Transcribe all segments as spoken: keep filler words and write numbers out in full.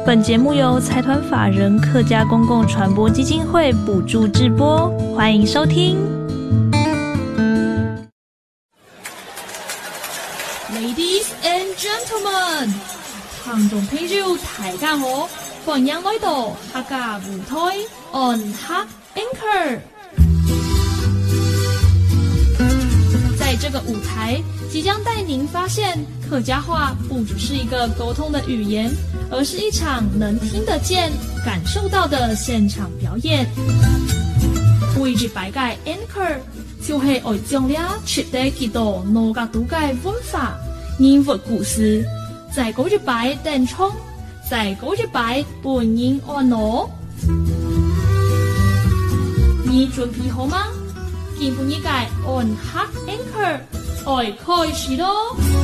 本节目由财团法人客家公共传播基金会补助直播，欢迎收听。 Ladies and gentlemen， 聽眾朋友大家好，歡迎來到客家舞台 On Hak Anchor。在這個舞台，即將帶您發現客家話不只是一個溝通的語言，而是一場能聽得見、感受到的現場表演。每日擺解 Anchor 就係愛將了徹底記到農家獨嘅文化、人物故事，在嗰日擺電衝，在嗰日擺本人安樂。你準備好嗎？今半日嘅 On Hak Anchor 愛開始咯！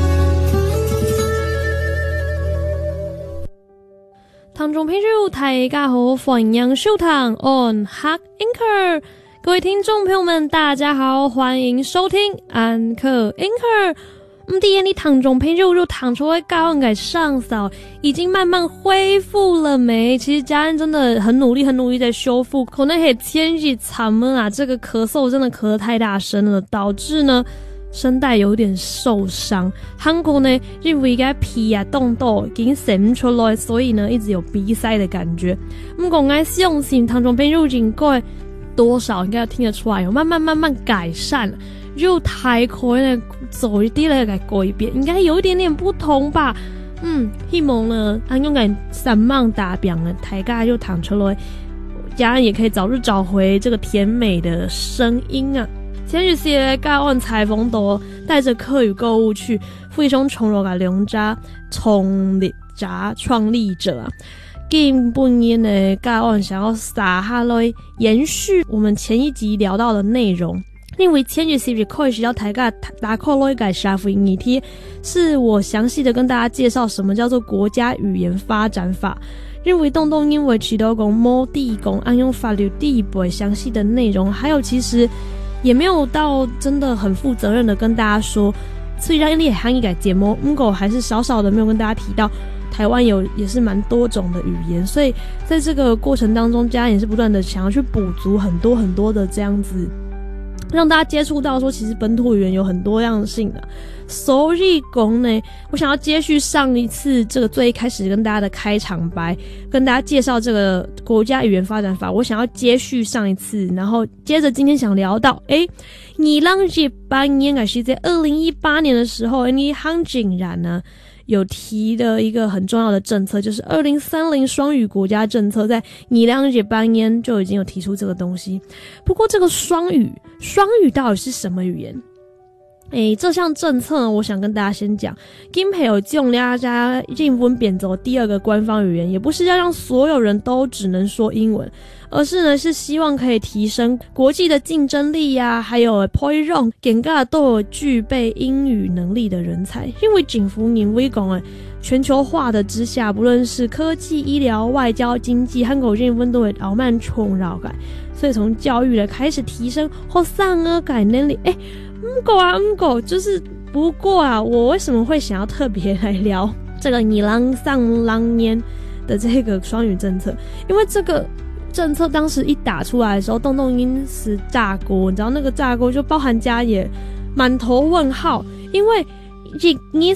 聽眾朋友大家好，歡迎收聽 On Hak Anchor。各位聽眾朋友們大家好，歡迎收聽安可 Anchor。咁第一，你聽眾朋友就聽出來高恩嘅上掃已經慢慢恢復了沒？其實家人真的很努力很努力在修復，可能係前日咱們啊這個咳嗽真的咳得太大聲了，導致呢聲帶有點受傷，韓國呢因為個皮啊凍到已經滲出來，所以呢一直有鼻塞的感覺。咁講我相信聽眾朋友應該多少應該聽得出來有慢慢慢慢改善了，就太可呢走一啲咧改改變，應該有一點點不同吧。嗯，希望呢安用感三萬大表呢大家就躺出來，家人也可以早日找回這個甜美的聲音啊。前日是教案採訪到帶着客語購物去富中崇羅嘅兩家創立家創立者啊，今半年呢教案想要撒下來延續我們前一集聊到的內容。因為前日是開始要大家打開來改社會議題，是我詳細的跟大家介紹什麼叫做國家語言發展法。認為東東因為提到講某地講按用法律地位詳細的內容，還有其實也沒有到真的很負責任的跟大家說，雖然你也喊一改節目，不過還是少少的沒有跟大家提到台灣有也是蠻多種的語言，所以在這個過程當中，家人也是不斷的想要去補足很多很多的這樣子，讓大家接觸到說其實本土語言有很多樣性的。所以講呢，我想要接續上一次這個最一開始跟大家的開場白，跟大家介紹這個國家語言發展法，我想要接續上一次，然後接着今天想聊到誒二零一八年還是在二零一八年的時候，你很竟然呢有提的一個很重要的政策，就是二零三零雙語國家政策，在二零一八年就已經有提出這個東西。不過這個雙語雙語到底是什麼語言？誒，這項政策呢，我想跟大家先講，今培有用大家英文變走第二個官方語言，也不是要讓所有人都只能說英文，而是呢是希望可以提升國際的競爭力呀、啊，還有可以讓更加都有具備英語能力的人才。因為政府認為講誒，全球化的之下，不論是科技、醫療、外交、經濟，韓國人文都會傲慢衝擾改，所以從教育來開始提升或上啊改能力。誒。唔過啊，唔過就是不過啊，我為什麼會想要特別來聊這個二零三零年的這個雙語政策？因為這個政策當時一打出來的時候，動動因是炸鍋，你知道那個炸鍋就包含家也滿頭問號，因為二